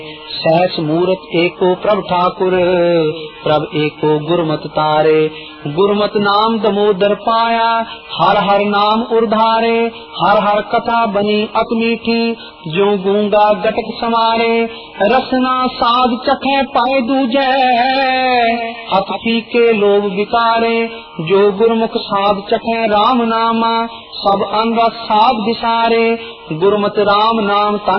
सहस मूरत एको प्रभ ठाकुर, प्रभ एको गुरमत तारे। गुरमत नाम दमोदर पाया, हर हर नाम उर्धारे। हर हर कथा बनी अत मीठी, जो गूंगा गटक समारे। रसना साध चखे पाए दूजै, अत फीके लोभ विकारे। जो गुरमुख साध चखे राम नामा, सब अन रस साध विसारे। गुरमत राम नाम तन